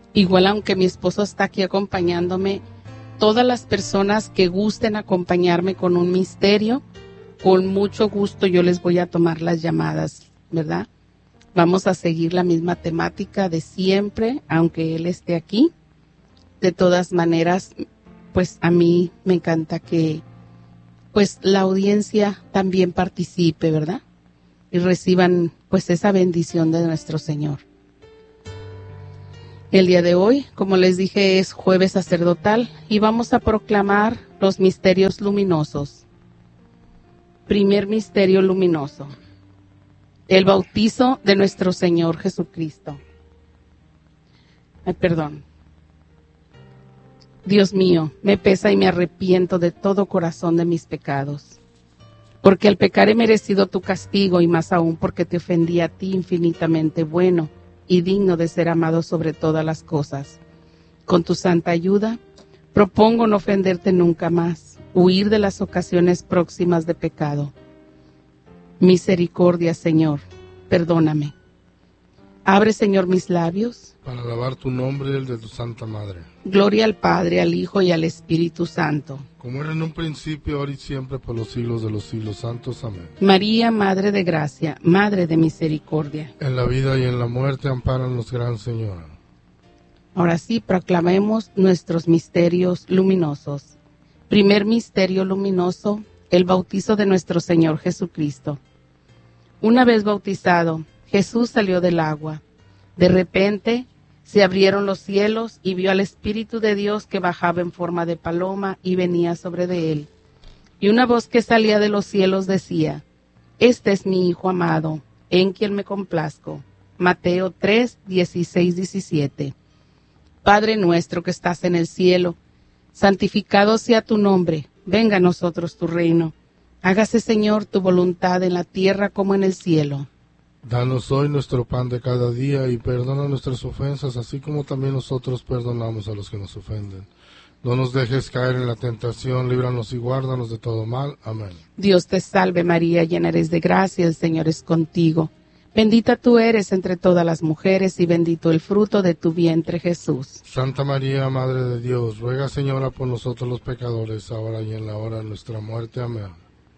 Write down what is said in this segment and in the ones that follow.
Igual, aunque mi esposo está aquí acompañándome, todas las personas que gusten acompañarme con un misterio, con mucho gusto yo les voy a tomar las llamadas, ¿verdad? Vamos a seguir la misma temática de siempre, aunque él esté aquí. De todas maneras, pues a mí me encanta que pues la audiencia también participe, ¿verdad? Y reciban pues esa bendición de nuestro Señor. El día de hoy, como les dije, es jueves sacerdotal y vamos a proclamar los misterios luminosos. Primer misterio luminoso: el bautizo de nuestro Señor Jesucristo. Dios mío, me pesa y me arrepiento de todo corazón de mis pecados, porque al pecar he merecido tu castigo, y más aún porque te ofendí a ti, infinitamente bueno y digno de ser amado sobre todas las cosas. Con tu santa ayuda, propongo no ofenderte nunca más, huir de las ocasiones próximas de pecado. Misericordia, Señor, perdóname. Abre, Señor, mis labios para alabar tu nombre y el de tu Santa Madre. Gloria al Padre, al Hijo y al Espíritu Santo. Como era en un principio, ahora y siempre, por los siglos de los siglos santos. Amén. María, Madre de Gracia, Madre de Misericordia. En la vida y en la muerte, ampáranos, Gran Señora. Ahora sí, proclamemos nuestros misterios luminosos. Primer misterio luminoso: el bautizo de nuestro Señor Jesucristo. Una vez bautizado, Jesús salió del agua. De repente se abrieron los cielos y vio al Espíritu de Dios que bajaba en forma de paloma y venía sobre de él. Y una voz que salía de los cielos decía: Este es mi Hijo amado, en quien me complazco. Mateo 3, 16, 17. Padre nuestro que estás en el cielo, santificado sea tu nombre, venga a nosotros tu reino. Hágase, Señor, tu voluntad en la tierra como en el cielo. Danos hoy nuestro pan de cada día y perdona nuestras ofensas, así como también nosotros perdonamos a los que nos ofenden. No nos dejes caer en la tentación, líbranos y guárdanos de todo mal. Amén. Dios te salve María, llena eres de gracia, el Señor es contigo. Bendita tú eres entre todas las mujeres y bendito el fruto de tu vientre, Jesús. Santa María, Madre de Dios, ruega, Señora, por nosotros los pecadores, ahora y en la hora de nuestra muerte. Amén.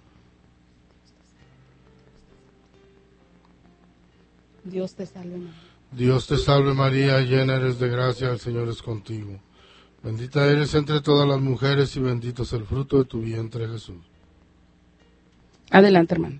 Dios te salve María. Dios te salve María, llena eres de gracia, el Señor es contigo. Bendita eres entre todas las mujeres y bendito es el fruto de tu vientre, Jesús. Adelante, hermano.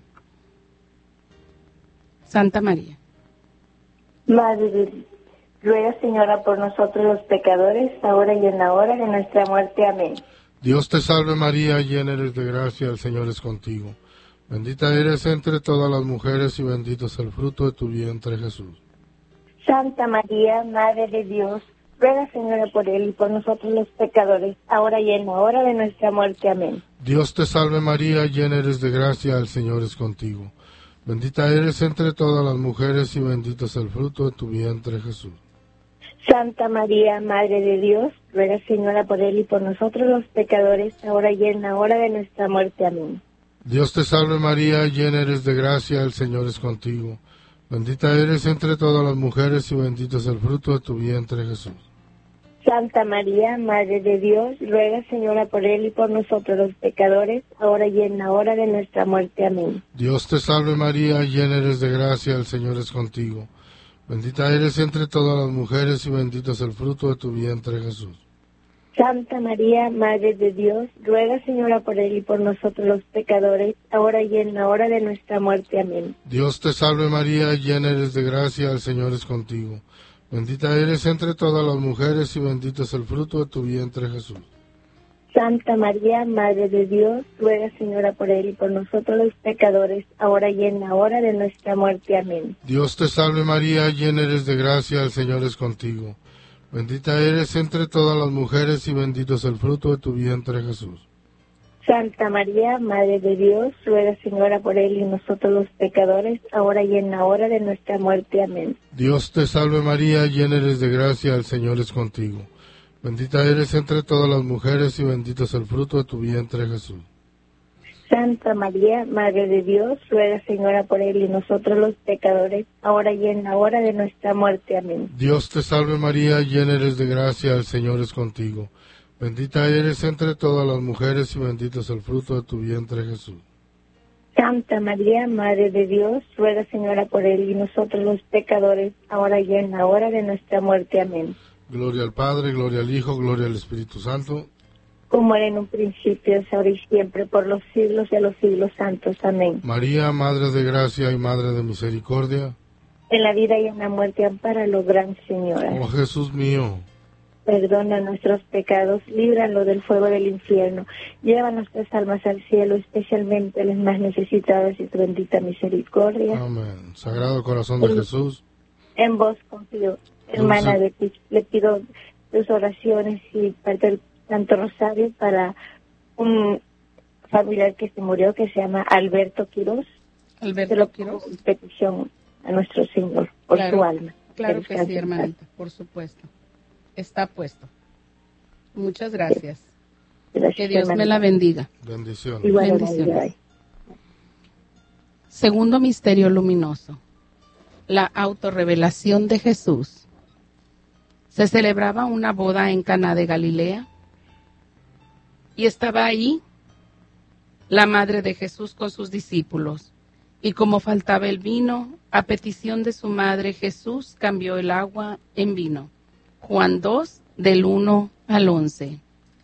Santa María, Madre de Dios, ruega, Señora, por nosotros los pecadores, ahora y en la hora de nuestra muerte. Amén. Dios te salve María, llena eres de gracia, el Señor es contigo. Bendita eres entre todas las mujeres y bendito es el fruto de tu vientre, Jesús. Santa María, Madre de Dios, ruega, Señora, por él y por nosotros los pecadores, ahora y en la hora de nuestra muerte. Amén. Dios te salve María, llena eres de gracia, el Señor es contigo. Bendita eres entre todas las mujeres y bendito es el fruto de tu vientre, Jesús. Santa María, Madre de Dios, ruega, Señora, por él y por nosotros los pecadores, ahora y en la hora de nuestra muerte. Amén. Dios te salve María, llena eres de gracia, el Señor es contigo. Bendita eres entre todas las mujeres y bendito es el fruto de tu vientre, Jesús. Santa María, Madre de Dios, ruega, Señora, por él y por nosotros los pecadores, ahora y en la hora de nuestra muerte. Amén. Dios te salve María, llena eres de gracia, el Señor es contigo. Bendita eres entre todas las mujeres y bendito es el fruto de tu vientre, Jesús. Santa María, Madre de Dios, ruega, Señora, por él y por nosotros los pecadores, ahora y en la hora de nuestra muerte. Amén. Dios te salve María, llena eres de gracia, el Señor es contigo. Bendita eres entre todas las mujeres y bendito es el fruto de tu vientre, Jesús. Santa María, Madre de Dios, ruega, Señora, por él y por nosotros los pecadores, ahora y en la hora de nuestra muerte. Amén. Dios te salve María, llena eres de gracia, el Señor es contigo. Bendita eres entre todas las mujeres y bendito es el fruto de tu vientre, Jesús. Santa María, Madre de Dios, ruega, Señora, por él y nosotros los pecadores, ahora y en la hora de nuestra muerte. Amén. Dios te salve María, llena eres de gracia, el Señor es contigo. Bendita eres entre todas las mujeres y bendito es el fruto de tu vientre, Jesús. Santa María, Madre de Dios, ruega, Señora, por él y nosotros los pecadores, ahora y en la hora de nuestra muerte. Amén. Dios te salve María, llena eres de gracia, el Señor es contigo. Bendita eres entre todas las mujeres y bendito es el fruto de tu vientre, Jesús. Santa María, Madre de Dios, ruega, Señora, por él y nosotros los pecadores, ahora y en la hora de nuestra muerte. Amén. Gloria al Padre, gloria al Hijo, gloria al Espíritu Santo. Como era en un principio, es ahora y siempre, por los siglos de los siglos santos. Amén. María, Madre de gracia y Madre de misericordia. En la vida y en la muerte, ampáranos, Gran Señora. Oh Jesús mío, Perdona nuestros pecados, líbranos del fuego del infierno. Lleva nuestras almas al cielo, especialmente las más necesitadas, y tu bendita misericordia. amén. Sagrado Corazón de Jesús, En vos confío, hermana de ti. Le pido tus oraciones y parte del Santo Rosario para un familiar que se murió, que se llama Alberto Quiroz. Se lo pido en petición a nuestro Señor por su alma. Claro que sí, hermanita, por supuesto. Está puesto. Muchas gracias. Que Dios me la bendiga. bendiciones. Igual, Bendiciones. Segundo misterio luminoso. La autorrevelación de Jesús. Se celebraba una boda en Caná de Galilea y estaba ahí la madre de Jesús con sus discípulos. Y como faltaba el vino, a petición de su madre, Jesús cambió el agua en vino. Juan 2, del 1 al 11.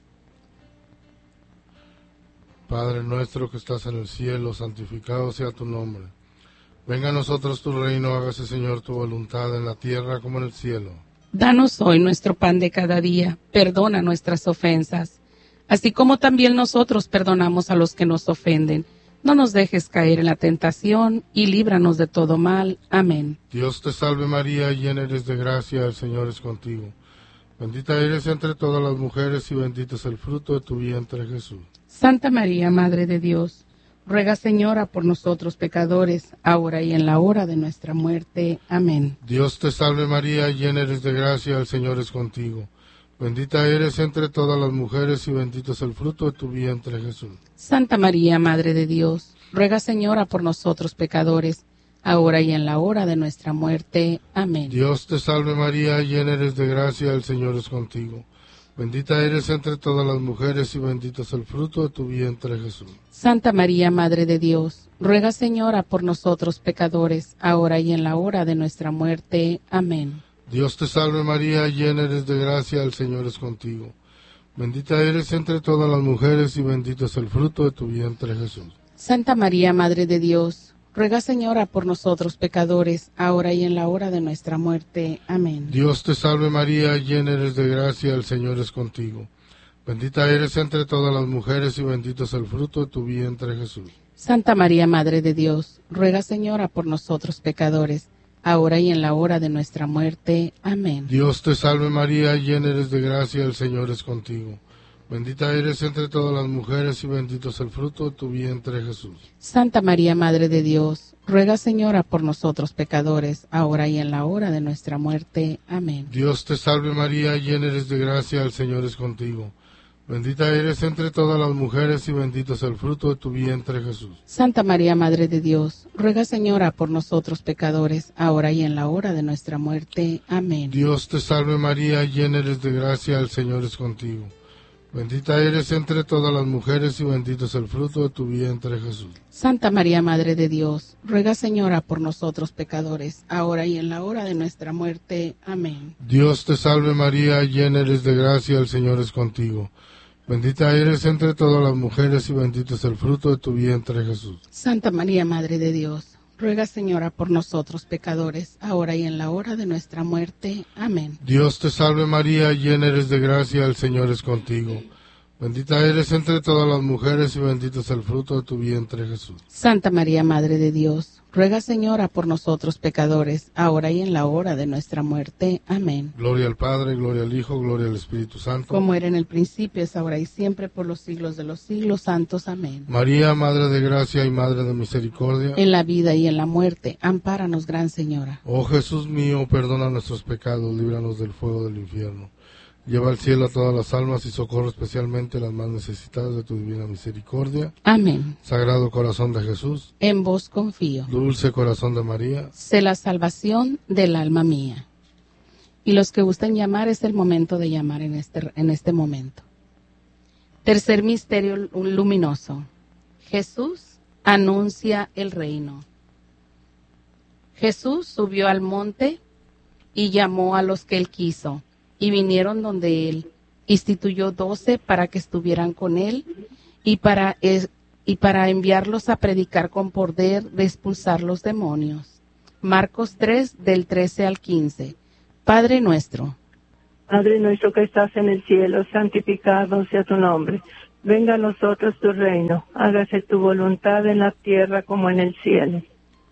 Padre nuestro que estás en el cielo, santificado sea tu nombre. Venga a nosotros tu reino, hágase Señor tu voluntad en la tierra como en el cielo. Danos hoy nuestro pan de cada día, perdona nuestras ofensas, así como también nosotros perdonamos a los que nos ofenden. No nos dejes caer en la tentación y líbranos de todo mal. Amén. Dios te salve María, llena eres de gracia, el Señor es contigo. Bendita eres entre todas las mujeres y bendito es el fruto de tu vientre, Jesús. Santa María, Madre de Dios, ruega, Señora, por nosotros pecadores, ahora y en la hora de nuestra muerte. Amén. Dios te salve María, llena eres de gracia, el Señor es contigo. Bendita eres entre todas las mujeres y bendito es el fruto de tu vientre, Jesús. Santa María, Madre de Dios, ruega, Señora, por nosotros pecadores, ahora y en la hora de nuestra muerte. Amén. Dios te salve María, llena eres de gracia, el Señor es contigo. Bendita eres entre todas las mujeres y bendito es el fruto de tu vientre, Jesús. Santa María, Madre de Dios, ruega, Señora, por nosotros pecadores, ahora y en la hora de nuestra muerte. Amén. Dios te salve María, llena eres de gracia, el Señor es contigo. Bendita eres entre todas las mujeres y bendito es el fruto de tu vientre, Jesús. Santa María, Madre de Dios, ruega, Señora, por nosotros pecadores, ahora y en la hora de nuestra muerte. Amén. Dios te salve María, llena eres de gracia, el Señor es contigo. Bendita eres entre todas las mujeres y bendito es el fruto de tu vientre, Jesús. Santa María, Madre de Dios, ruega, Señora, por nosotros pecadores, ahora y en la hora de nuestra muerte. Amén. Dios te salve María, llena eres de gracia, el Señor es contigo. Bendita eres entre todas las mujeres y bendito es el fruto de tu vientre, Jesús. Santa María, Madre de Dios, ruega, Señora, por nosotros pecadores, ahora y en la hora de nuestra muerte. Amén. Dios te salve María, llena eres de gracia, el Señor es contigo. Bendita eres entre todas las mujeres y bendito es el fruto de tu vientre, Jesús. Santa María, Madre de Dios, ruega, Señora, por nosotros pecadores, ahora y en la hora de nuestra muerte. Amén. Dios te salve María, llena eres de gracia, el Señor es contigo. Bendita eres entre todas las mujeres y bendito es el fruto de tu vientre, Jesús. Santa María, Madre de Dios, ruega, Señora, por nosotros pecadores, ahora y en la hora de nuestra muerte. Amén. Dios te salve María, llena eres de gracia, el Señor es contigo. Bendita eres entre todas las mujeres y bendito es el fruto de tu vientre, Jesús. Santa María, Madre de Dios, ruega, Señora, por nosotros pecadores, ahora y en la hora de nuestra muerte. Amén. Dios te salve María, llena eres de gracia, el Señor es contigo. Bendita eres entre todas las mujeres y bendito es el fruto de tu vientre, Jesús. Santa María, Madre de Dios, ruega, Señora, por nosotros pecadores, ahora y en la hora de nuestra muerte. Amén. Gloria al Padre, gloria al Hijo, gloria al Espíritu Santo. Como era en el principio, es ahora y siempre, por los siglos de los siglos santos. Amén. María, Madre de gracia y Madre de misericordia. En la vida y en la muerte, ampáranos, Gran Señora. Oh Jesús mío, perdona nuestros pecados, líbranos del fuego del infierno. Lleva al cielo a todas las almas y socorro especialmente a las más necesitadas de tu divina misericordia. Amén. Sagrado corazón de Jesús, En vos confío. dulce corazón de María, Sé la salvación del alma mía. Y los que gusten llamar, es el momento de llamar en este momento. Tercer misterio luminoso. Jesús anuncia el reino. Jesús subió al monte y llamó a los que él quiso, y vinieron donde él. Instituyó 12 para que estuvieran con él y para enviarlos a predicar con poder de expulsar los demonios. Marcos 3, del 13 al 15. Padre nuestro que estás en el cielo, santificado sea tu nombre. Venga a nosotros tu reino. Hágase tu voluntad en la tierra como en el cielo.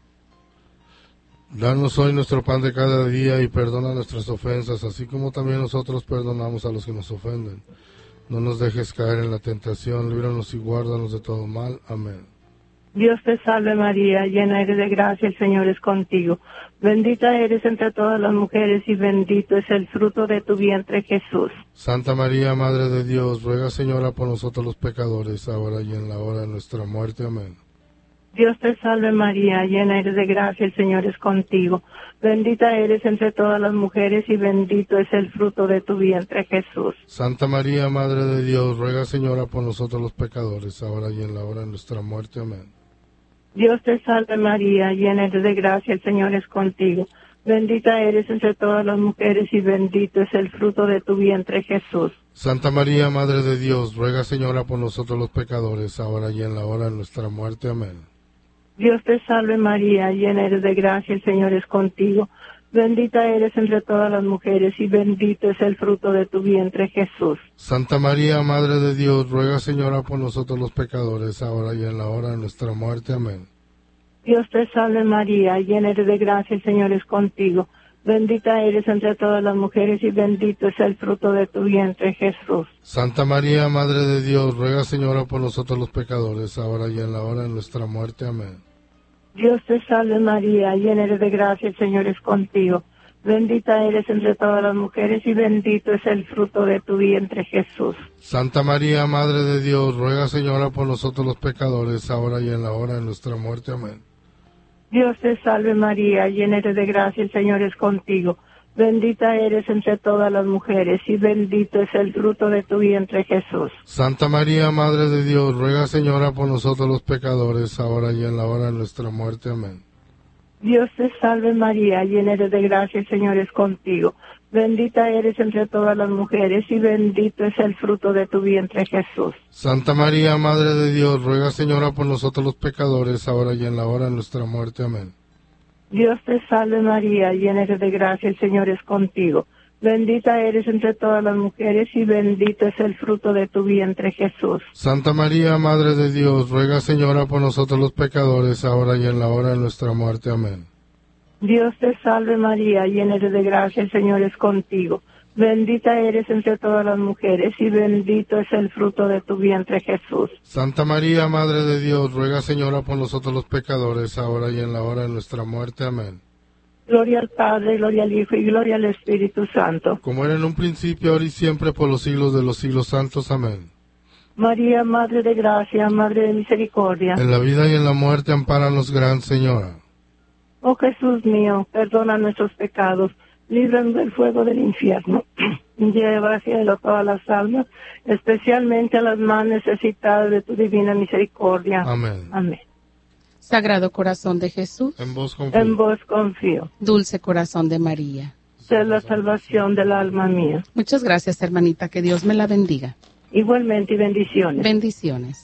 danos hoy nuestro pan de cada día y perdona nuestras ofensas, así como también nosotros perdonamos a los que nos ofenden. No nos dejes caer en la tentación, líbranos y guárdanos de todo mal. Amén. Dios te salve María, llena eres de gracia, el Señor es contigo. Bendita eres entre todas las mujeres y bendito es el fruto de tu vientre, Jesús. Santa María, Madre de Dios, ruega, Señora, por nosotros los pecadores, ahora y en la hora de nuestra muerte. Amén. Dios te salve María, llena eres de gracia, el Señor es contigo. Bendita eres entre todas las mujeres y bendito es el fruto de tu vientre, Jesús. Santa María, Madre de Dios, ruega, Señora, por nosotros los pecadores, ahora y en la hora de nuestra muerte. Amén. Dios te salve María, llena eres de gracia, el Señor es contigo. Bendita eres entre todas las mujeres y bendito es el fruto de tu vientre, Jesús. Santa María, Madre de Dios, ruega, Señora, por nosotros los pecadores, ahora y en la hora de nuestra muerte. Amén. Dios te salve María, llena eres de gracia, el Señor es contigo. Bendita eres entre todas las mujeres y bendito es el fruto de tu vientre, Jesús. Santa María, Madre de Dios, ruega, Señora, por nosotros los pecadores, ahora y en la hora de nuestra muerte. Amén. Dios te salve María, llena eres de gracia, el Señor es contigo. Bendita eres entre todas las mujeres y bendito es el fruto de tu vientre, Jesús. Santa María, Madre de Dios, ruega, Señora, por nosotros los pecadores, ahora y en la hora de nuestra muerte. Amén. Dios te salve María, llena eres de gracia, el Señor es contigo. Bendita eres entre todas las mujeres y bendito es el fruto de tu vientre, Jesús. Santa María, Madre de Dios, ruega, Señora, por nosotros los pecadores, ahora y en la hora de nuestra muerte. Amén. Dios te salve María, llena eres de gracia, el Señor es contigo. Bendita eres entre todas las mujeres y bendito es el fruto de tu vientre, Jesús. Santa María, Madre de Dios, ruega, Señora, por nosotros los pecadores, ahora y en la hora de nuestra muerte. Amén. Dios te salve María, llena eres de gracia, el Señor es contigo. Bendita eres entre todas las mujeres y bendito es el fruto de tu vientre, Jesús. Santa María, Madre de Dios, ruega, Señora, por nosotros los pecadores, ahora y en la hora de nuestra muerte. Amén. Dios te salve María, llena eres de gracia, el Señor es contigo. Bendita eres entre todas las mujeres y bendito es el fruto de tu vientre, Jesús. Santa María, Madre de Dios, ruega, Señora, por nosotros los pecadores, ahora y en la hora de nuestra muerte. Amén. Dios te salve María, llena eres de gracia, el Señor es contigo. Bendita eres entre todas las mujeres y bendito es el fruto de tu vientre, Jesús. Santa María, Madre de Dios, ruega, Señora, por nosotros los pecadores, ahora y en la hora de nuestra muerte. Amén. Gloria al Padre, gloria al Hijo y gloria al Espíritu Santo. Como era en un principio, ahora y siempre, por los siglos de los siglos santos. Amén. María, Madre de gracia, Madre de misericordia. En la vida y en la muerte, ampáranos, Gran Señora. Oh Jesús mío, perdona nuestros pecados, líbranos del fuego del infierno. Lleva al cielo todas las almas, especialmente a las más necesitadas de tu divina misericordia. Amén. Amén. Sagrado corazón de Jesús, En vos confío. En vos confío. dulce corazón de María. Sé la salvación del alma mía. Muchas gracias, hermanita, que Dios me la bendiga. Igualmente y bendiciones. Bendiciones.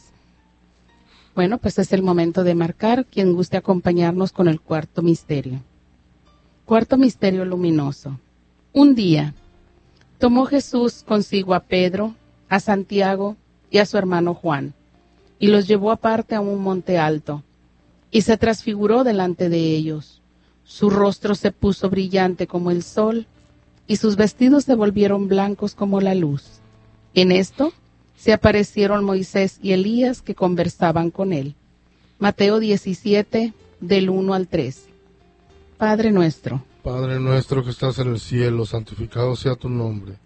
Bueno, pues es el momento de marcar. Quien guste acompañarnos con el cuarto misterio. Cuarto misterio luminoso. Un día, tomó Jesús consigo a Pedro, a Santiago y a su hermano Juan, y los llevó aparte a un monte alto, y se transfiguró delante de ellos. Su rostro se puso brillante como el sol, y sus vestidos se volvieron blancos como la luz. En esto se aparecieron Moisés y Elías, que conversaban con él. Mateo 17, del 1 al 3. Padre nuestro, Padre nuestro que estás en el cielo, santificado sea tu nombre.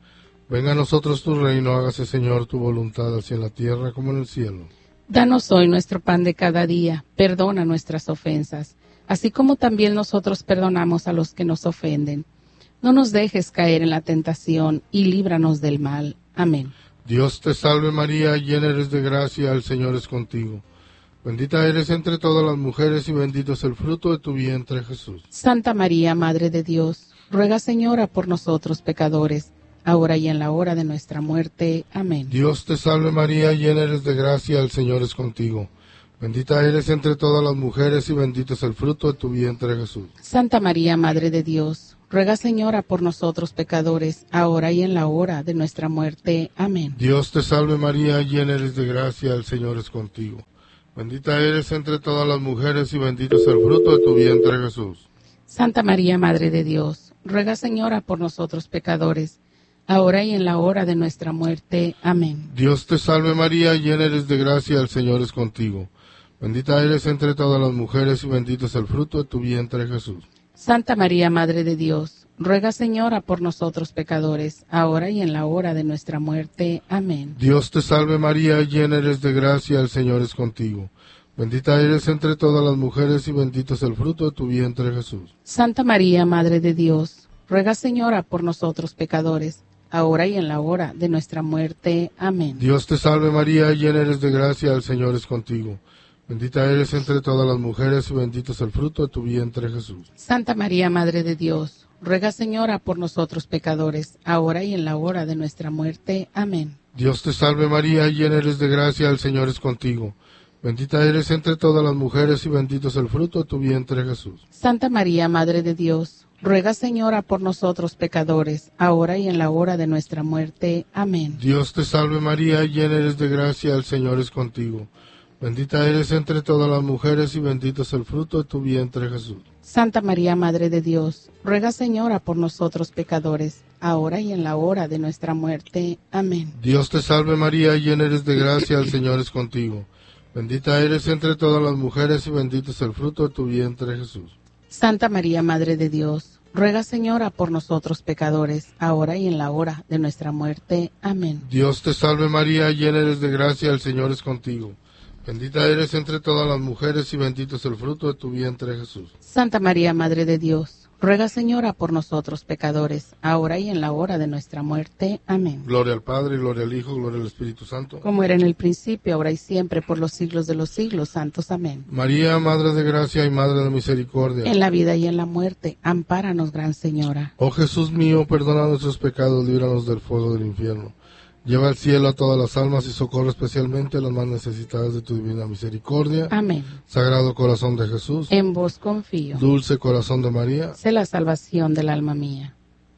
Venga a nosotros tu reino, hágase, Señor, tu voluntad, así en la tierra como en el cielo. Danos hoy nuestro pan de cada día, perdona nuestras ofensas, así como también nosotros perdonamos a los que nos ofenden. No nos dejes caer en la tentación y líbranos del mal. Amén. Dios te salve María, llena eres de gracia, el Señor es contigo. Bendita eres entre todas las mujeres y bendito es el fruto de tu vientre, Jesús. Santa María, Madre de Dios, ruega, Señora, por nosotros pecadores, ahora y en la hora de nuestra muerte. Amén. Dios te salve María, llena eres de gracia, el Señor es contigo. Bendita eres entre todas las mujeres y bendito es el fruto de tu vientre, Jesús. Santa María, Madre de Dios, ruega, Señora, por nosotros pecadores, ahora y en la hora de nuestra muerte. Amén. Dios te salve María, llena eres de gracia, el Señor es contigo. Bendita eres entre todas las mujeres y bendito es el fruto de tu vientre, Jesús. Santa María, Madre de Dios, ruega, Señora, por nosotros pecadores, ahora y en la hora de nuestra muerte. Amén. Dios te salve María, llena eres de gracia, el Señor es contigo. Bendita eres entre todas las mujeres y bendito es el fruto de tu vientre, Jesús. Santa María, Madre de Dios, ruega, Señora, por nosotros pecadores, ahora y en la hora de nuestra muerte. Amén. Dios te salve María, llena eres de gracia, el Señor es contigo. Bendita eres entre todas las mujeres y bendito es el fruto de tu vientre, Jesús. Santa María, Madre de Dios, ruega, Señora, por nosotros pecadores, ahora y en la hora de nuestra muerte. Amén. Dios te salve María, llena eres de gracia, el Señor es contigo. Bendita eres entre todas las mujeres y bendito es el fruto de tu vientre, Jesús. Santa María, Madre de Dios, ruega, Señora, por nosotros pecadores, ahora y en la hora de nuestra muerte. Amén. Dios te salve María, llena eres de gracia, el Señor es contigo. Bendita eres entre todas las mujeres y bendito es el fruto de tu vientre, Jesús. Santa María, Madre de Dios, ruega, Señora, por nosotros pecadores, ahora y en la hora de nuestra muerte. Amén. Dios te salve María, llena eres de gracia, el Señor es contigo. Bendita eres entre todas las mujeres y bendito es el fruto de tu vientre, Jesús. Santa María, Madre de Dios, ruega, Señora, por nosotros pecadores, ahora y en la hora de nuestra muerte. Amén. Dios te salve María, llena eres de gracia, el Señor es contigo. Bendita eres entre todas las mujeres y bendito es el fruto de tu vientre, Jesús. Santa María, Madre de Dios, ruega, Señora, por nosotros pecadores, ahora y en la hora de nuestra muerte. Amén. Dios te salve María, llena eres de gracia, el Señor es contigo. Bendita eres entre todas las mujeres y bendito es el fruto de tu vientre, Jesús. Santa María, Madre de Dios, ruega, Señora, por nosotros pecadores, ahora y en la hora de nuestra muerte. Amén. Gloria al Padre, gloria al Hijo, gloria al Espíritu Santo. Como era en el principio, ahora y siempre, por los siglos de los siglos santos. Amén. María, Madre de gracia y Madre de misericordia. En la vida y en la muerte, ampáranos, Gran Señora. Oh Jesús mío, perdona nuestros pecados, líbranos del fuego del infierno. Lleva al cielo a todas las almas y socorre especialmente a las más necesitadas de tu divina misericordia. Amén. Sagrado corazón de Jesús. En vos confío. Dulce corazón de María. Sé la salvación del alma mía.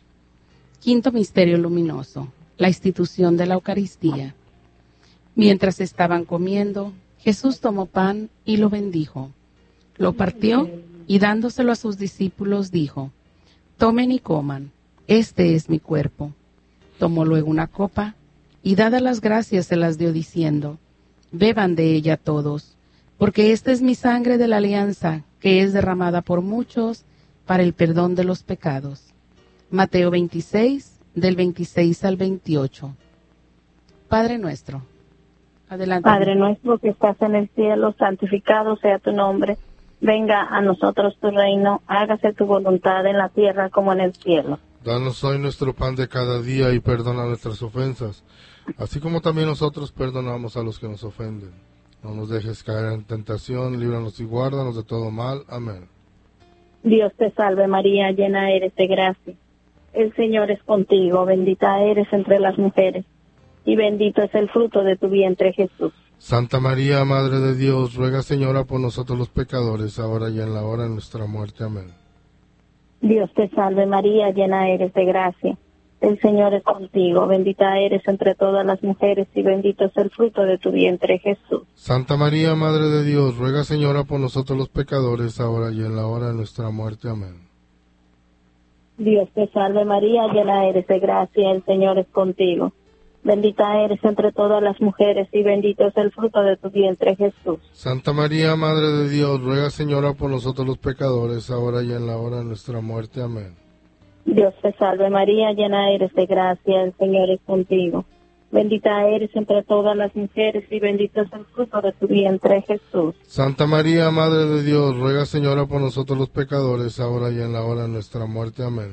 Quinto misterio luminoso, la institución de la Eucaristía. Mientras estaban comiendo, Jesús tomó pan y lo bendijo. Lo partió y dándoselo a sus discípulos dijo: Tomen y coman, este es mi cuerpo. Tomó luego una copa y dadas las gracias se las dio diciendo: Beban de ella todos, porque esta es mi sangre de la alianza, que es derramada por muchos para el perdón de los pecados. Mateo 26, del 26 al 28. Padre nuestro. Adelante. Padre nuestro que estás en el cielo, santificado sea tu nombre. Venga a nosotros tu reino, hágase tu voluntad en la tierra como en el cielo. Danos hoy nuestro pan de cada día y perdona nuestras ofensas, así como también nosotros perdonamos a los que nos ofenden. No nos dejes caer en tentación, líbranos y guárdanos de todo mal. Amén. Dios te salve María, llena eres de gracia. El Señor es contigo, bendita eres entre las mujeres, y bendito es el fruto de tu vientre, Jesús. Santa María, Madre de Dios, ruega, Señora, por nosotros los pecadores, ahora y en la hora de nuestra muerte. Amén. Dios te salve María, llena eres de gracia. El Señor es contigo, bendita eres entre todas las mujeres y bendito es el fruto de tu vientre, Jesús. Santa María, Madre de Dios, ruega, Señora, por nosotros los pecadores, ahora y en la hora de nuestra muerte. Amén. Dios te salve María, llena eres de gracia, el Señor es contigo. Bendita eres entre todas las mujeres y bendito es el fruto de tu vientre, Jesús. Santa María, Madre de Dios, ruega, Señora, por nosotros los pecadores, ahora y en la hora de nuestra muerte. Amén. Dios te salve María, llena eres de gracia, el Señor es contigo. Bendita eres entre todas las mujeres y bendito es el fruto de tu vientre, Jesús. Santa María, Madre de Dios, ruega, Señora, por nosotros los pecadores, ahora y en la hora de nuestra muerte. Amén.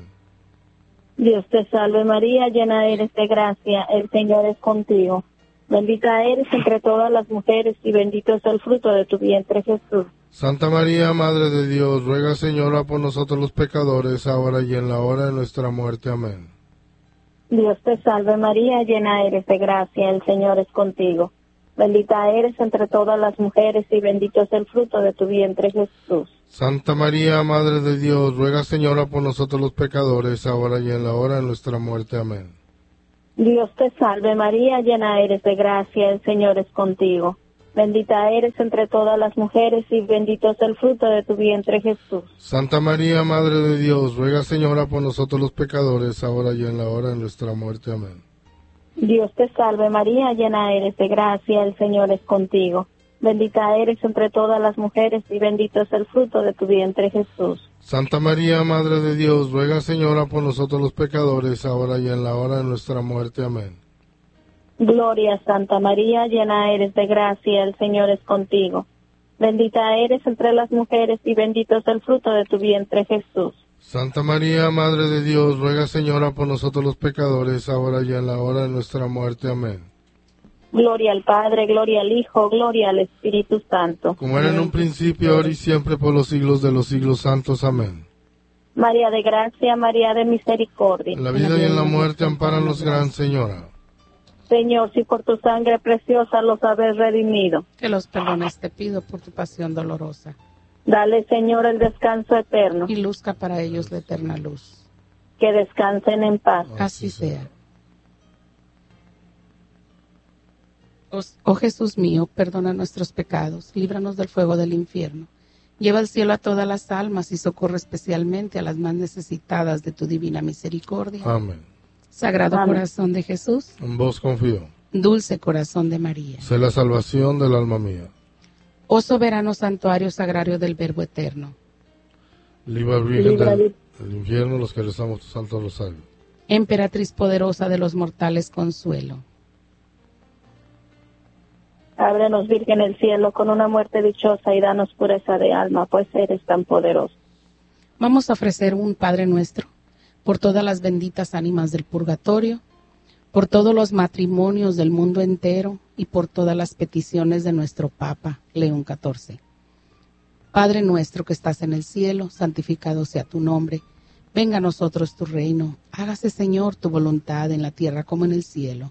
Dios te salve María, llena eres de gracia, el Señor es contigo. Bendita eres entre todas las mujeres y bendito es el fruto de tu vientre, Jesús. Santa María, Madre de Dios, ruega, Señora, por nosotros los pecadores, ahora y en la hora de nuestra muerte. Amén. Dios te salve María, llena eres de gracia, el Señor es contigo. Bendita eres entre todas las mujeres y bendito es el fruto de tu vientre, Jesús. Santa María, Madre de Dios, ruega, Señora, por nosotros los pecadores, ahora y en la hora de nuestra muerte. Amén. Dios te salve María, llena eres de gracia, el Señor es contigo. Bendita eres entre todas las mujeres y bendito es el fruto de tu vientre, Jesús. Santa María, Madre de Dios, ruega, Señora, por nosotros los pecadores, ahora y en la hora de nuestra muerte. Amén. Dios te salve María, llena eres de gracia, el Señor es contigo. Bendita eres entre todas las mujeres y bendito es el fruto de tu vientre, Jesús. Santa María, Madre de Dios, ruega, Señora, por nosotros los pecadores, ahora y en la hora de nuestra muerte. Amén. Gloria a Santa María, llena eres de gracia, el Señor es contigo. Bendita eres entre las mujeres y bendito es el fruto de tu vientre, Jesús. Santa María, Madre de Dios, ruega, Señora, por nosotros los pecadores, ahora y en la hora de nuestra muerte. Amén. Gloria al Padre, gloria al Hijo, gloria al Espíritu Santo. Como era en un principio, ahora y siempre, por los siglos de los siglos santos. Amén. María de gracia, María de misericordia. En la vida y en la muerte, ampáranos, Gran Señora. Señor, si por tu sangre preciosa los habéis redimido, Que los perdones te pido por tu pasión dolorosa. dale, Señor, el descanso eterno, Y luzca para ellos la eterna luz. que descansen en paz. Así sea. Oh Jesús mío, perdona nuestros pecados, líbranos del fuego del infierno. Lleva al cielo a todas las almas y socorre especialmente a las más necesitadas de tu divina misericordia. Amén. Sagrado Amén. corazón de Jesús, En vos confío. dulce corazón de María. Sé la salvación del alma mía. Oh soberano santuario sagrario del Verbo eterno. Libra, Virgen Libra, del infierno, los que rezamos tu Santo Rosario. Emperatriz poderosa de los mortales, consuelo. Ábrenos, Virgen, el cielo con una muerte dichosa y danos pureza de alma, pues eres tan poderoso. Vamos a ofrecer un Padre Nuestro por todas las benditas ánimas del purgatorio, por todos los matrimonios del mundo entero y por todas las peticiones de nuestro Papa, León XIV. Padre nuestro que estás en el cielo, santificado sea tu nombre. Venga a nosotros tu reino. Hágase, Señor, tu voluntad en la tierra como en el cielo.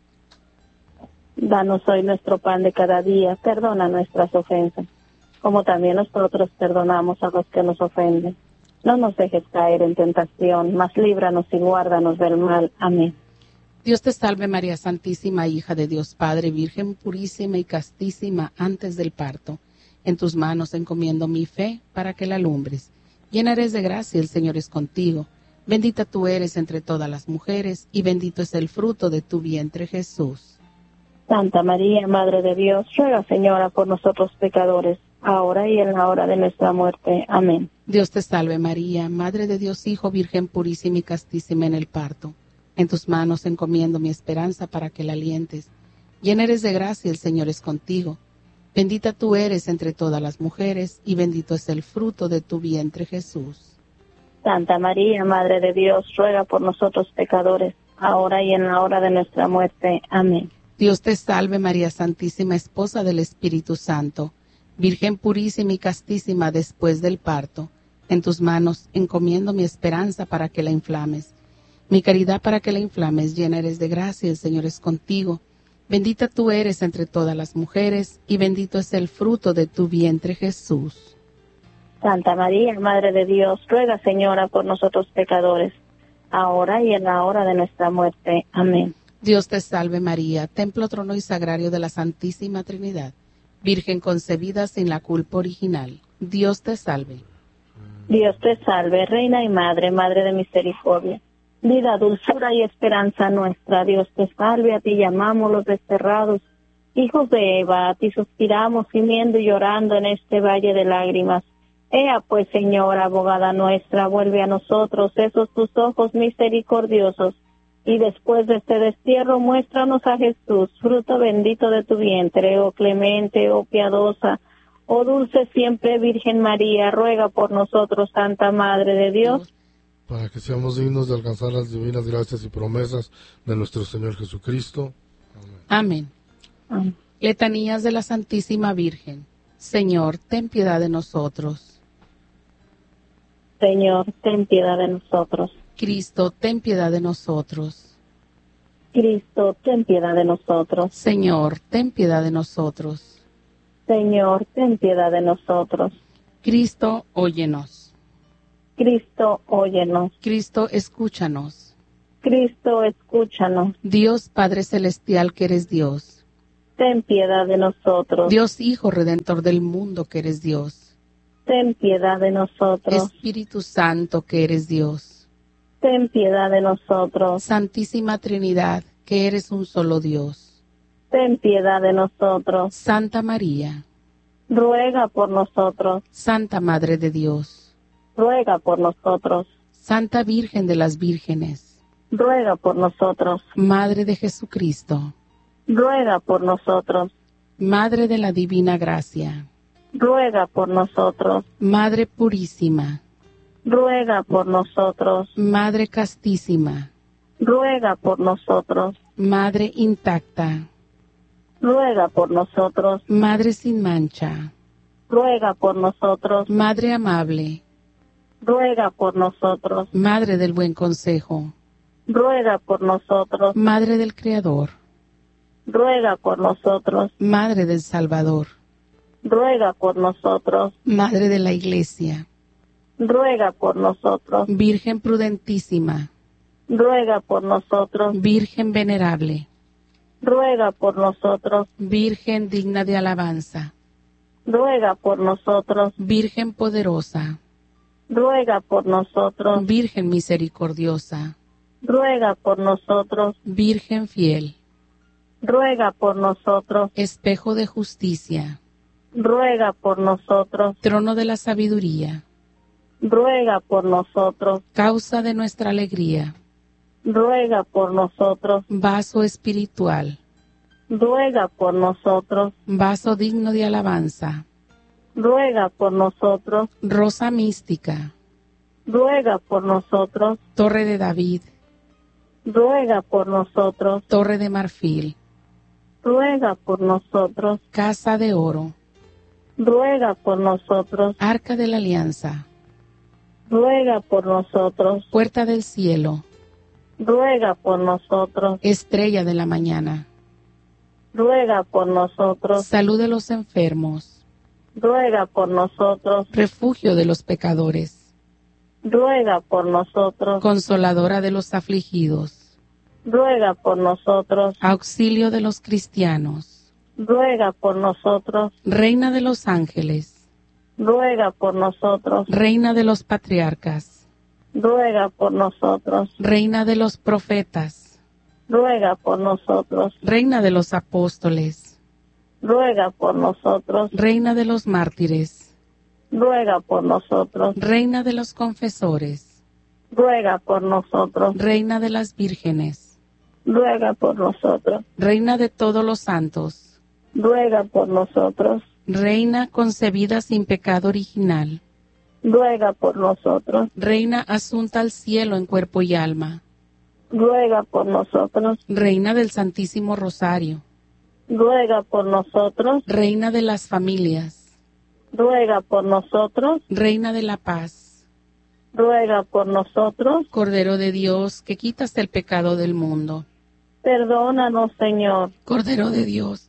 Danos hoy nuestro pan de cada día, perdona nuestras ofensas, como también nosotros perdonamos a los que nos ofenden. No nos dejes caer en tentación, mas líbranos y guárdanos del mal. Amén. Dios te salve María Santísima, hija de Dios Padre, Virgen purísima y castísima antes del parto. En tus manos encomiendo mi fe para que la alumbres. Llena eres de gracia, el Señor es contigo. Bendita tú eres entre todas las mujeres y bendito es el fruto de tu vientre, Jesús. Santa María, Madre de Dios, ruega, Señora, por nosotros pecadores, ahora y en la hora de nuestra muerte. Amén. Dios te salve María, Madre de Dios Hijo, Virgen purísima y castísima en el parto. En tus manos encomiendo mi esperanza para que la alientes. Llena eres de gracia, el Señor es contigo. Bendita tú eres entre todas las mujeres y bendito es el fruto de tu vientre, Jesús. Santa María, Madre de Dios, ruega por nosotros pecadores, ahora y en la hora de nuestra muerte. Amén. Dios te salve María Santísima, esposa del Espíritu Santo, Virgen purísima y castísima después del parto. En tus manos encomiendo mi esperanza para que la inflames. Mi caridad para que la inflames, llena eres de gracia, el Señor es contigo. Bendita tú eres entre todas las mujeres y bendito es el fruto de tu vientre, Jesús. Santa María, Madre de Dios, ruega, Señora, por nosotros pecadores, ahora y en la hora de nuestra muerte. Amén. Dios te salve María, templo, trono y sagrario de la Santísima Trinidad, Virgen concebida sin la culpa original. Dios te salve. Dios te salve, Reina y Madre, Madre de misericordia, vida, dulzura y esperanza nuestra. Dios te salve, a ti llamamos los desterrados, hijos de Eva, a ti suspiramos, gimiendo y llorando en este valle de lágrimas. Ea pues, Señora, abogada nuestra, vuelve a nosotros esos tus ojos misericordiosos, y después de este destierro muéstranos a Jesús, fruto bendito de tu vientre, oh clemente, oh piadosa, oh dulce siempre Virgen María, ruega por nosotros, Santa Madre de Dios, para que seamos dignos de alcanzar las divinas gracias y promesas de nuestro Señor Jesucristo. Amén. Amén. Letanías de la Santísima Virgen. Señor, ten piedad de nosotros. Señor, ten piedad de nosotros. Cristo, ten piedad de nosotros. Cristo, ten piedad de nosotros. Señor, ten piedad de nosotros. Señor, ten piedad de nosotros. Cristo, óyenos. Cristo, óyenos. Cristo, escúchanos. Cristo, escúchanos. Dios Padre Celestial que eres Dios. Ten piedad de nosotros. Dios Hijo Redentor del mundo que eres Dios. Ten piedad de nosotros. Espíritu Santo que eres Dios. Ten piedad de nosotros. Santísima Trinidad que eres un solo Dios. Ten piedad de nosotros. Santa María. Ruega por nosotros. Santa Madre de Dios. Ruega por nosotros. Santa Virgen de las Vírgenes. Ruega por nosotros. Madre de Jesucristo. Ruega por nosotros. Madre de la Divina Gracia. Ruega por nosotros. Madre Purísima. Ruega por nosotros. Madre Castísima. Ruega por nosotros. Madre Intacta. Ruega por nosotros. Madre sin mancha. Ruega por nosotros. Madre amable. Ruega por nosotros. Madre del buen consejo. Ruega por nosotros. Madre del Creador. Ruega por nosotros. Madre del Salvador. Ruega por nosotros. Madre de la Iglesia. Ruega por nosotros. Virgen prudentísima. Ruega por nosotros. Virgen venerable. Ruega por nosotros. Virgen digna de alabanza. Ruega por nosotros. Virgen poderosa. Ruega por nosotros. Virgen misericordiosa. Ruega por nosotros. Virgen fiel. Ruega por nosotros. Espejo de justicia. Ruega por nosotros. Trono de la sabiduría. Ruega por nosotros. Causa de nuestra alegría. Ruega por nosotros. Vaso espiritual. Ruega por nosotros. Vaso digno de alabanza. Ruega por nosotros. Rosa mística. Ruega por nosotros. Torre de David. Ruega por nosotros. Torre de marfil. Ruega por nosotros. Casa de oro. Ruega por nosotros. Arca de la alianza. Ruega por nosotros. Puerta del cielo. Ruega por nosotros. Estrella de la mañana. Ruega por nosotros. Salud de los enfermos. Ruega por nosotros. Refugio de los pecadores. Ruega por nosotros. Consoladora de los afligidos. Ruega por nosotros. Auxilio de los cristianos. Ruega por nosotros. Reina de los ángeles. Ruega por nosotros. Reina de los patriarcas. Ruega por nosotros. Reina de los profetas. Ruega por nosotros. Reina de los apóstoles. Ruega por nosotros. Reina de los mártires. Ruega por nosotros. Reina de los confesores. Ruega por nosotros. Reina de las vírgenes. Ruega por nosotros. Reina de todos los santos. Ruega por nosotros. Reina concebida sin pecado original. Ruega por nosotros. Reina asunta al cielo en cuerpo y alma. Ruega por nosotros. Reina del Santísimo Rosario. Ruega por nosotros. Reina de las familias. Ruega por nosotros. Reina de la paz. Ruega por nosotros. Cordero de Dios, que quitas el pecado del mundo. Perdónanos, Señor. Cordero de Dios,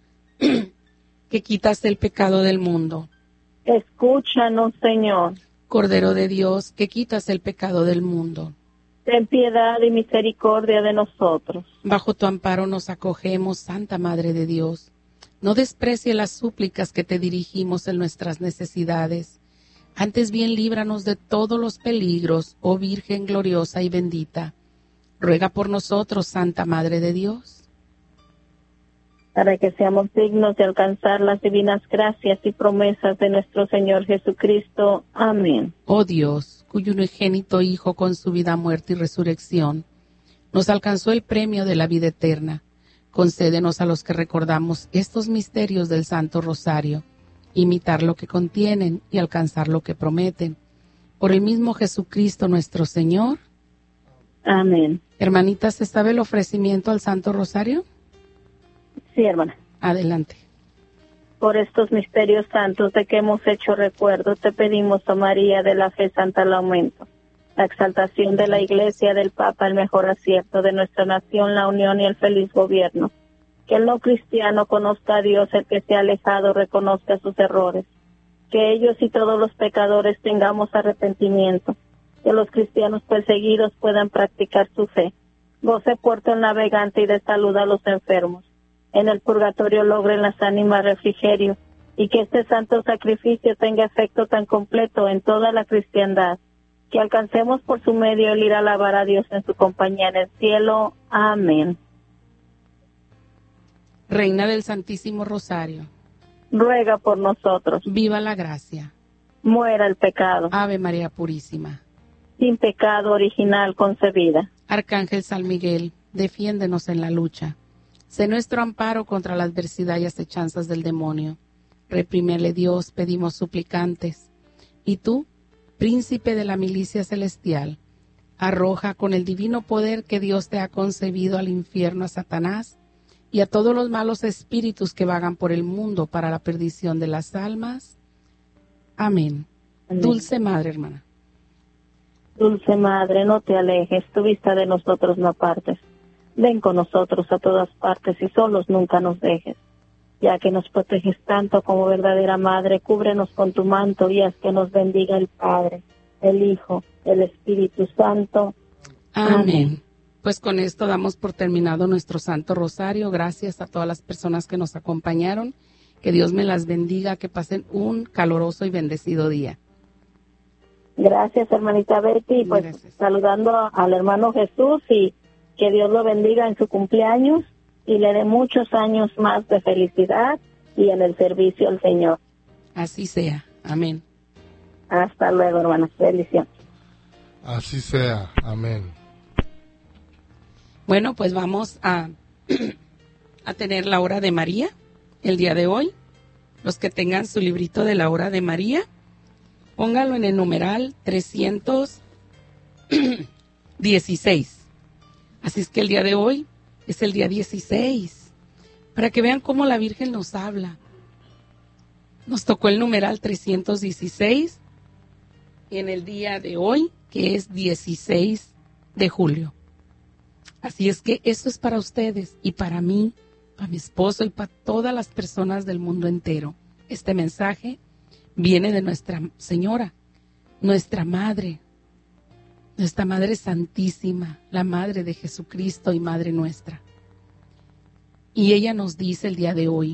que quitas el pecado del mundo. Escúchanos, Señor. Cordero de Dios, que quitas el pecado del mundo. Ten piedad y misericordia de nosotros. Bajo tu amparo nos acogemos, Santa Madre de Dios. No desprecie las súplicas que te dirigimos en nuestras necesidades. Antes bien líbranos de todos los peligros, oh Virgen gloriosa y bendita. Ruega por nosotros, Santa Madre de Dios. para que seamos dignos de alcanzar las divinas gracias y promesas de nuestro Señor Jesucristo. Amén. Oh Dios, cuyo unigénito Hijo con su vida, muerte y resurrección nos alcanzó el premio de la vida eterna, concédenos a los que recordamos estos misterios del Santo Rosario, imitar lo que contienen y alcanzar lo que prometen. Por el mismo Jesucristo nuestro Señor. Amén. Hermanitas, ¿estaba el ofrecimiento al Santo Rosario? Sí, hermana. Adelante. Por estos misterios santos de que hemos hecho recuerdo, te pedimos, oh María, de la fe santa el aumento, la exaltación de la Iglesia, del Papa, el mejor acierto de nuestra nación, la unión y el feliz gobierno. Que el no cristiano conozca a Dios, el que se ha alejado reconozca sus errores. Que ellos y todos los pecadores tengamos arrepentimiento. Que los cristianos perseguidos puedan practicar su fe. Goce puerto el navegante y dé salud a los enfermos. En el purgatorio logren las ánimas refrigerio, y que este santo sacrificio tenga efecto tan completo en toda la cristiandad, que alcancemos por su medio el ir a alabar a Dios en su compañía en el cielo. Amén. Reina del Santísimo Rosario, Ruega por nosotros. viva la gracia. Muera el pecado. Ave María Purísima. Sin pecado original concebida. Arcángel San Miguel, defiéndenos en la lucha. Sé nuestro amparo contra la adversidad y acechanzas del demonio. Reprímele, Dios, pedimos suplicantes. Y tú, príncipe de la milicia celestial, arroja con el divino poder que Dios te ha concebido al infierno a Satanás y a todos los malos espíritus que vagan por el mundo para la perdición de las almas. Amén. Amén. Dulce Madre, hermana. Dulce Madre, no te alejes, tu vista de nosotros no apartes. Ven con nosotros a todas partes y solos nunca nos dejes. Ya que nos proteges tanto como verdadera Madre, cúbrenos con tu manto y haz que nos bendiga el Padre, el Hijo, el Espíritu Santo. Amén. Pues con esto damos por terminado nuestro Santo Rosario. Gracias a todas las personas que nos acompañaron. Que Dios me las bendiga, que pasen un caloroso y bendecido día. Gracias, hermanita Betty. Pues Gracias. saludando al hermano Jesús y que Dios lo bendiga en su cumpleaños y le dé muchos años más de felicidad y en el servicio al Señor. Así sea. Amén. Hasta luego, hermanas. Bendición. Así sea. Amén. Bueno, pues vamos a tener la hora de María el día de hoy. Los que tengan su librito de la hora de María, póngalo en el numeral 316. Así es que el día de hoy es el día 16, para que vean cómo la Virgen nos habla. Nos tocó el numeral 316 en el día de hoy, que es 16 de julio. Así es que esto es para ustedes y para mí, para mi esposo y para todas las personas del mundo entero. Este mensaje viene de Nuestra Señora, nuestra Madre Santísima, la Madre de Jesucristo y Madre nuestra. Y ella nos dice el día de hoy: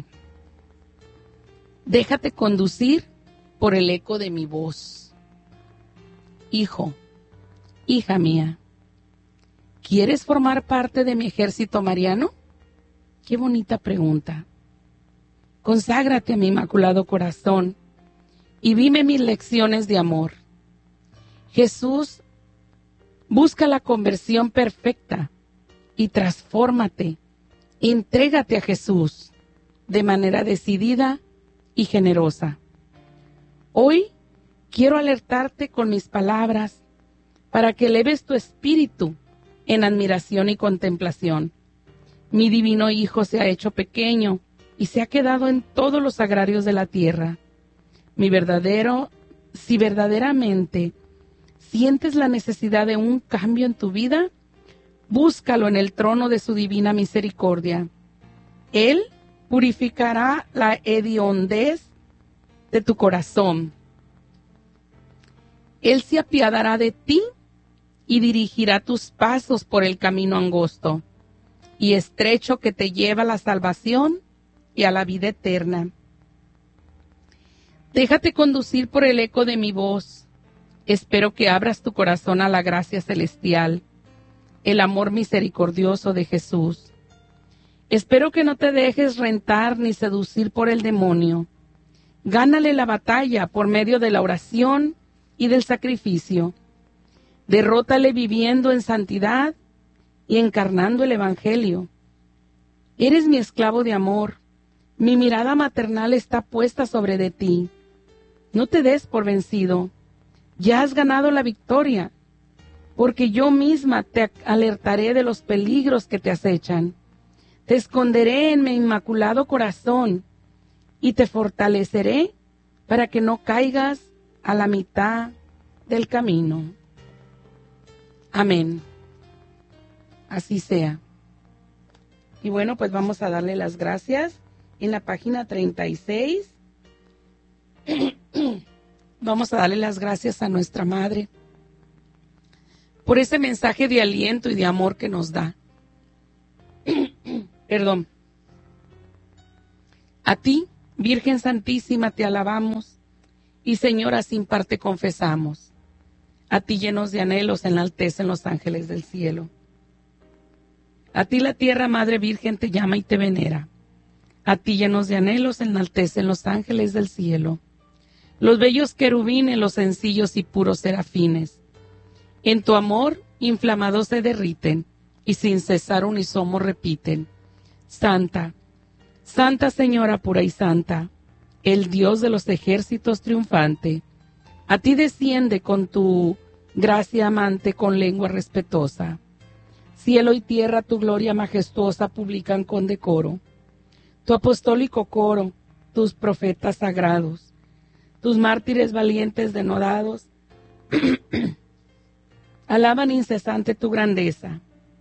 déjate conducir por el eco de mi voz. Hijo, hija mía, ¿quieres formar parte de mi ejército mariano? Qué bonita pregunta. Conságrate a mi inmaculado corazón y dime mis lecciones de amor. Jesús busca la conversión perfecta y transfórmate. Entrégate a Jesús de manera decidida y generosa. Hoy quiero alertarte con mis palabras para que eleves tu espíritu en admiración y contemplación. Mi divino Hijo se ha hecho pequeño y se ha quedado en todos los agrarios de la tierra. Si verdaderamente sientes la necesidad de un cambio en tu vida, búscalo en el trono de su divina misericordia. Él purificará la hediondez de tu corazón. Él se apiadará de ti y dirigirá tus pasos por el camino angosto y estrecho que te lleva a la salvación y a la vida eterna. Déjate conducir por el eco de mi voz. Espero que abras tu corazón a la gracia celestial, el amor misericordioso de Jesús. Espero que no te dejes rentar ni seducir por el demonio. Gánale la batalla por medio de la oración y del sacrificio. Derrótale viviendo en santidad y encarnando el Evangelio. Eres mi esclavo de amor. Mi mirada maternal está puesta sobre de ti. No te des por vencido. Ya has ganado la victoria, porque yo misma te alertaré de los peligros que te acechan. Te esconderé en mi inmaculado corazón y te fortaleceré para que no caigas a la mitad del camino. Amén. Así sea. Y bueno, pues vamos a darle las gracias en la página 36. Vamos a darle las gracias a nuestra Madre por ese mensaje de aliento y de amor que nos da. Perdón. A ti, Virgen Santísima, te alabamos, y Señora, sin par te confesamos. A ti, llenos de anhelos, enaltecen los ángeles del cielo. A ti la tierra, Madre Virgen, te llama y te venera. A ti, llenos de anhelos, enaltecen los ángeles del cielo. Los bellos querubines, los sencillos y puros serafines. En tu amor, inflamados se derriten, y sin cesar unisomo repiten: Santa, Santa Señora pura y santa, el Dios de los ejércitos triunfante. A ti desciende con tu gracia amante, con lengua respetuosa. Cielo y tierra tu gloria majestuosa publican con decoro. Tu apostólico coro, tus profetas sagrados, tus mártires valientes denodados, alaban incesante tu grandeza.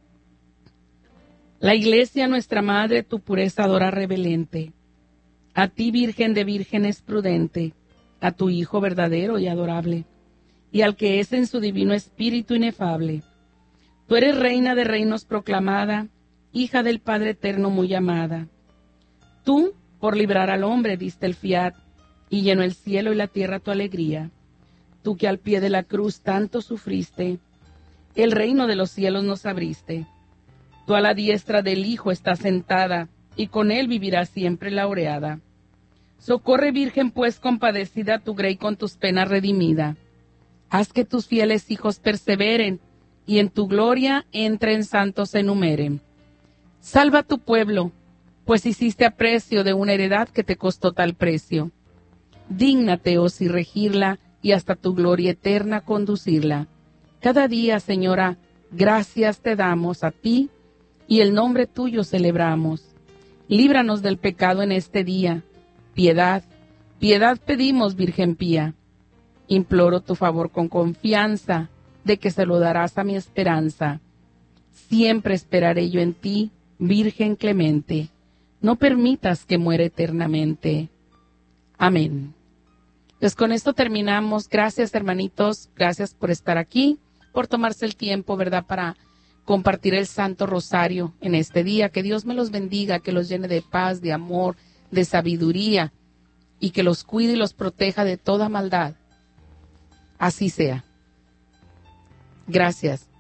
La Iglesia, nuestra Madre, tu pureza adora reverente. A ti, Virgen de vírgenes prudente, a tu Hijo verdadero y adorable, y al que es en su divino espíritu inefable. Tú eres Reina de reinos proclamada, hija del Padre eterno muy amada. Tú, por librar al hombre, diste el fiat, y llenó el cielo y la tierra tu alegría. Tú que al pie de la cruz tanto sufriste, el reino de los cielos nos abriste. Tú a la diestra del Hijo estás sentada, y con él vivirá siempre laureada. Socorre, Virgen, pues compadecida, tu grey con tus penas redimida. Haz que tus fieles hijos perseveren, y en tu gloria entren santos se enumeren. Salva a tu pueblo, pues hiciste aprecio de una heredad que te costó tal precio. Dígnate, oh sí, regirla, y hasta tu gloria eterna conducirla. Cada día, Señora, gracias te damos a ti, y el nombre tuyo celebramos. Líbranos del pecado en este día. Piedad, piedad pedimos, Virgen pía. Imploro tu favor con confianza, de que se lo darás a mi esperanza. Siempre esperaré yo en ti, Virgen clemente. No permitas que muera eternamente. Amén. Pues con esto terminamos. Gracias, hermanitos. Gracias por estar aquí, por tomarse el tiempo, ¿verdad?, para compartir el Santo Rosario en este día. Que Dios me los bendiga, que los llene de paz, de amor, de sabiduría, y que los cuide y los proteja de toda maldad. Así sea. Gracias.